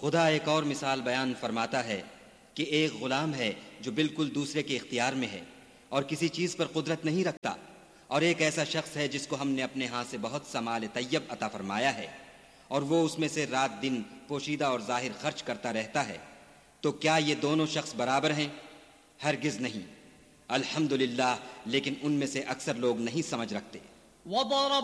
खुदा एक और मिसाल बयान फरमाता है कि एक गुलाम है जो बिल्कुल दूसरे के इख्तियार में है और किसी चीज़ पर कुदरत नहीं रखता, और एक ऐसा शख्स है जिसको हमने अपने हाथ से बहुत सा माल तैयब अता फरमाया है और वो उसमें से रात दिन पोशीदा और जाहिर खर्च करता रहता है। तो क्या ये दोनों शख्स बराबर हैं? हरगिज नहीं। अल्हम्दुलिल्लाह, लेकिन उनमें से अक्सर लोग नहीं समझ रखते।